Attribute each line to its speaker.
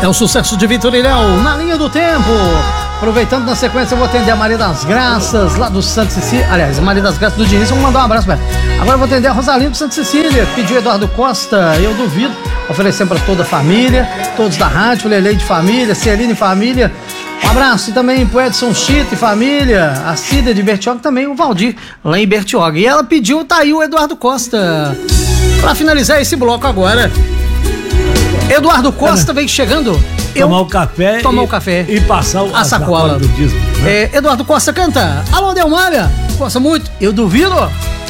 Speaker 1: É o sucesso de Vitor e Léo, Na Linha do Tempo. Aproveitando, na sequência eu vou atender a Maria das Graças, lá do Santa Cecília. Aliás, a Maria das Graças do Diniz, vamos mandar um abraço pra ela. Agora eu vou atender a Rosalinda do Santa Cecília, pediu Eduardo Costa, eu duvido, oferecendo pra toda a família, todos da rádio, Lelei de família, Celine família. Um abraço e também pro Edson Chito e família, a Cida de Bertioga, também o Valdir lá em Bertioga. E ela pediu, tá aí o Eduardo Costa. Pra finalizar esse bloco agora, Eduardo Costa vem chegando.
Speaker 2: Tomar o café
Speaker 1: e
Speaker 2: passar
Speaker 1: a sacola
Speaker 2: do disco, né?
Speaker 1: Eduardo Costa canta Alô Delmária, gosta muito, eu duvido.